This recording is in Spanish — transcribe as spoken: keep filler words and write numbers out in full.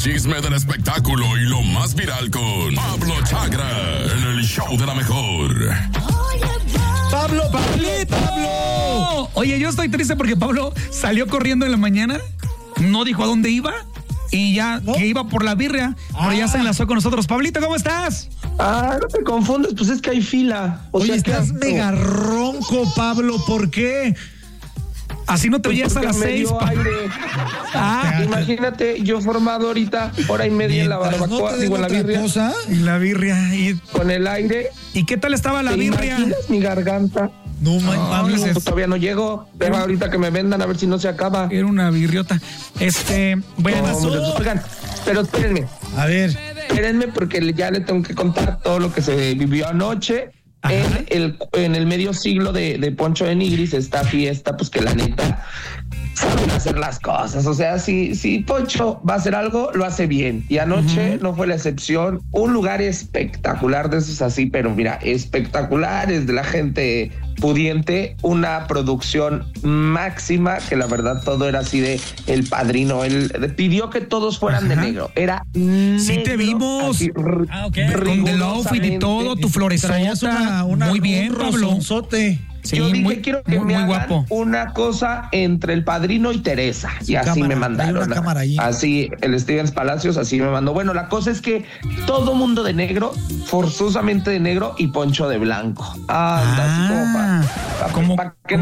chisme del espectáculo y lo más viral con Pablo Chagra en el show de la mejor. Pablo, Pablo, Pablo. Oye, yo estoy triste porque Pablo salió corriendo en la mañana, no dijo a dónde iba y ya ¿no? que iba por la birria, ah. pero ya se enlazó con nosotros. Pablito, ¿cómo estás? Ah, no te confundes, pues es que hay fila. O Oye, sea, estás que... mega ronco, Pablo, ¿por qué? Así no te pues oyes a las seis. Ah, imagínate, yo formado ahorita hora y media en la barbacoa, no digo en la birria. Cosa? En la birria. Y... con el aire. ¿Y qué tal estaba la ¿Te birria? imaginas mi garganta? No, no Pablo, pues todavía no llego. Pero ahorita que me vendan a ver si no se acaba. Era una birriota. Este, bueno. No, oigan, pero espérenme. A ver. Espérenme porque ya le tengo que contar todo lo que se vivió anoche. En el, en el medio siglo de, de Poncho de Nigris, esta fiesta, pues que la neta saben hacer las cosas. O sea, si, si Poncho va a hacer algo, lo hace bien. Y anoche uh-huh. no fue la excepción. Un lugar espectacular de esos así, pero mira, espectaculares de la gente pudiente, una producción máxima, que la verdad todo era así de El Padrino. Él pidió que todos fueran Ajá. de negro. Era negro. Sí te vimos. Así, ah, okay. Con el outfit y todo, tu floresota. Muy bien, Pablo. Sí, yo dije, muy, quiero que muy, me hagan guapo. Una cosa entre El Padrino y Teresa. Sí, y así cámara, me mandaron. Así, el Stevens Palacios, así me mandó. Bueno, la cosa es que todo mundo de negro, forzosamente de negro y Poncho de blanco. Ah, ah así como para, para, como, para que